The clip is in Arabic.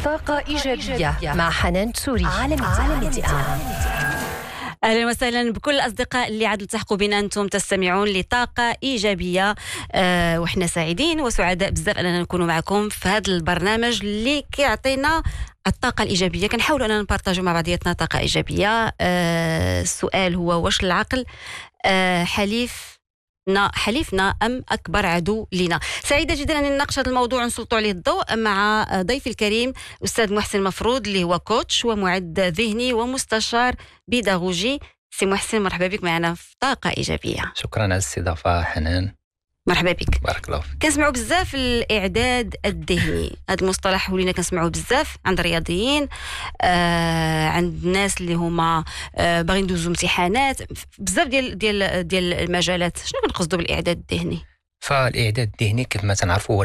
طاقة إيجابية مع حنان تسوري على ميديا. أهلا وسهلا بكل الأصدقاء اللي عاد التحقوا بنا. أنتم تستمعون لطاقة إيجابية. وإحنا سعيدين وسعداء بزاف أننا نكون معكم في هذا البرنامج اللي كيعطينا الطاقة الإيجابية. كنحاولوا أننا نبارطاجوا مع بعضياتنا طاقة إيجابية. السؤال هو: واش العقل حليفنا أم أكبر عدو لنا؟ سعيدة جدا أن نناقش هذا الموضوع ونسلطوا عليه الضوء مع ضيفي الكريم أستاذ محسن مفروض، اللي هو كوتش ومعد ذهني ومستشار بيداغوجي. سي محسن، مرحبا بك معنا في طاقة إيجابية. شكرا على الاستضافة حنان. مرحبا بك. بارك الله فيك. كنسمعوا بزاف الإعداد الذهني، هذا المصطلح ولينا كنسمعوا بزاف عند الرياضيين، عند الناس اللي هما باغيين يدوزوا امتحانات، بزاف ديال المجالات. شنو كنقصدوا بالإعداد الذهني؟ فالإعداد الذهني كيف ما تنعرفوا هو